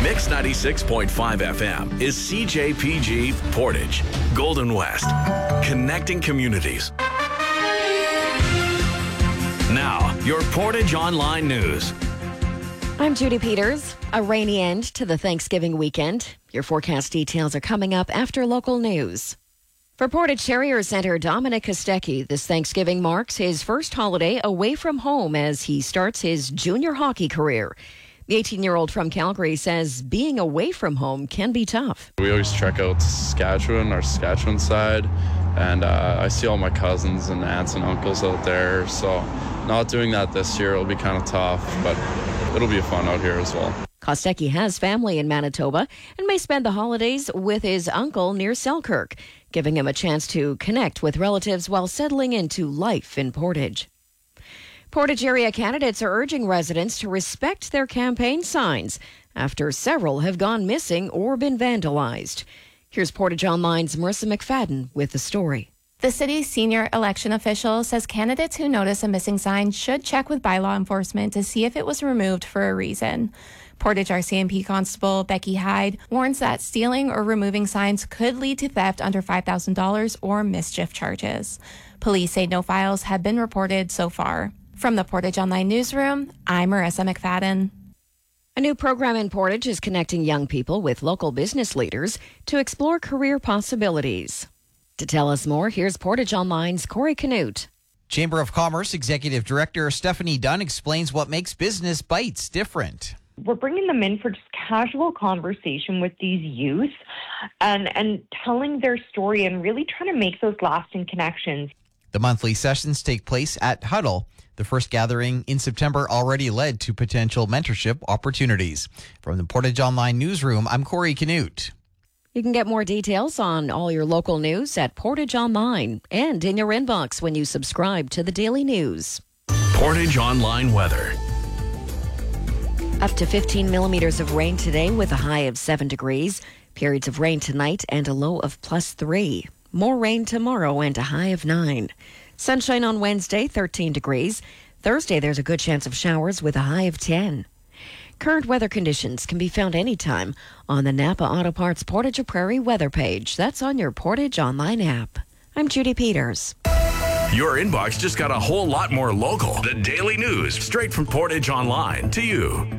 Mix 96.5 FM is CJPG Portage, Golden West, connecting communities. Now, your Portage Online News. I'm Judy Peters. A rainy end to the Thanksgiving weekend. Your forecast details are coming up after local news. For Portage Terrier Center Dominic Kostecki, this Thanksgiving marks his first holiday away from home as he starts his junior hockey career. The 18-year-old from Calgary says being away from home can be tough. We always trek out to Saskatchewan, our Saskatchewan side, and I see all my cousins and aunts and uncles out there, so not doing that this year will be kind of tough, but it'll be fun out here as well. Kostecki has family in Manitoba and may spend the holidays with his uncle near Selkirk, giving him a chance to connect with relatives while settling into life in Portage. Portage area candidates are urging residents to respect their campaign signs after several have gone missing or been vandalized. Here's Portage Online's Marissa McFadden with the story. The city's senior election official says candidates who notice a missing sign should check with bylaw enforcement to see if it was removed for a reason. Portage RCMP Constable Becky Hyde warns that stealing or removing signs could lead to theft under $5,000 or mischief charges. Police say no files have been reported so far. From the Portage Online Newsroom, I'm Marissa McFadden. A new program in Portage is connecting young people with local business leaders to explore career possibilities. To tell us more, here's Portage Online's Corey Canute. Chamber of Commerce Executive Director Stephanie Dunn explains what makes Business Bites different. We're bringing them in for just casual conversation with these youth and telling their story and really trying to make those lasting connections. The monthly sessions take place at Huddle. The first gathering in September already led to potential mentorship opportunities. From the Portage Online Newsroom, I'm Corey Canute. You can get more details on all your local news at Portage Online and in your inbox when you subscribe to the Daily News. Portage Online weather. Up to 15 millimeters of rain today with a high of 7 degrees. Periods of rain tonight and a low of +3. More rain tomorrow and a high of 9. Sunshine on Wednesday, 13 degrees. Thursday, there's a good chance of showers with a high of 10. Current weather conditions can be found anytime on the Napa Auto Parts Portage Prairie weather page. That's on your Portage Online app. I'm Judy Peters. Your inbox just got a whole lot more local. The Daily News, straight from Portage Online to you.